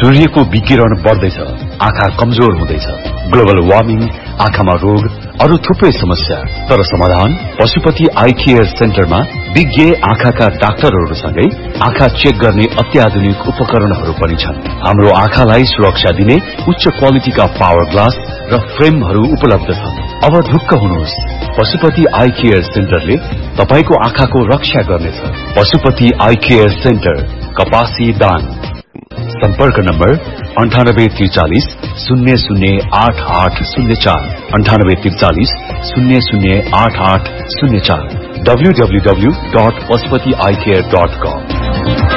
सूर्यको विकिरण बढ्दैछ, आँखा कमजोर हुँदैछ, ग्लोबल वार्मिङ, आँखामा रोग, अरु थुप्रै समस्या। तर समाधान पशुपति आई केयर सेन्टरमा विज्ञ आँखाका डाक्टरहरूसँगै आँखा चेक गर्ने अत्याधुनिक उपकरणहरू पनि छन्। हाम्रो आँखालाई सुरक्षा दिने उच्च क्वालिटीका पावर ग्लास र फ्रेमहरू उपलब्ध छन्। अब ढुक्क हुनुहोस्, पशुपति आई केयर सेन्टरले तपाईको आँखाको रक्षा गर्नेछ। पशुपति आई केयर सेन्टर, कपासी दाङ। सम्पर्क नम्बर 9843 008804 9843 008804 www.pashupatieyecare.com।